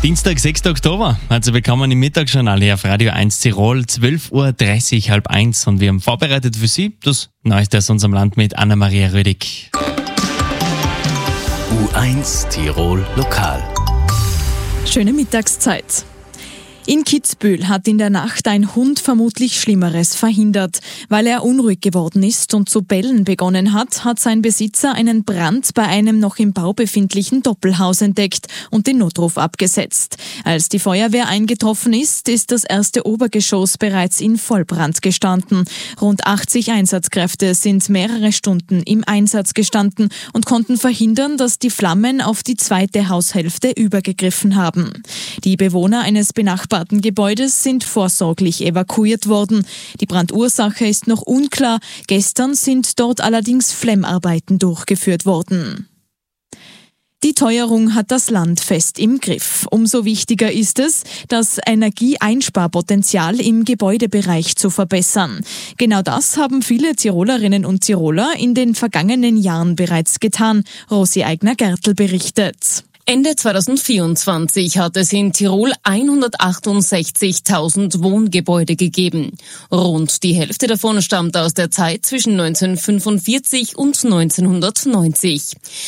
Dienstag, 6. Oktober, hat Sie bekommen im Mittagsjournal hier auf Radio 1 Tirol, 12.30 Uhr, halb eins. Und wir haben vorbereitet für Sie das Neueste aus unserem Land mit Anna-Maria Rödig. U1 Tirol Lokal. Schöne Mittagszeit. In Kitzbühel hat in der Nacht ein Hund vermutlich Schlimmeres verhindert. Weil er unruhig geworden ist und zu bellen begonnen hat, hat sein Besitzer einen Brand bei einem noch im Bau befindlichen Doppelhaus entdeckt und den Notruf abgesetzt. Als die Feuerwehr eingetroffen ist, ist das erste Obergeschoss bereits in Vollbrand gestanden. Rund 80 Einsatzkräfte sind mehrere Stunden im Einsatz gestanden und konnten verhindern, dass die Flammen auf die zweite Haushälfte übergegriffen haben. Die Bewohner eines benachbarten Gebäudes sind vorsorglich evakuiert worden. Die Brandursache ist noch unklar. Gestern sind dort allerdings Flemmarbeiten durchgeführt worden. Die Teuerung hat das Land fest im Griff. Umso wichtiger ist es, das Energieeinsparpotenzial im Gebäudebereich zu verbessern. Genau das haben viele Tirolerinnen und Tiroler in den vergangenen Jahren bereits getan. Rosi Eigner-Gertl berichtet. Ende 2024 hat es in Tirol 168.000 Wohngebäude gegeben. Rund die Hälfte davon stammt aus der Zeit zwischen 1945 und 1990.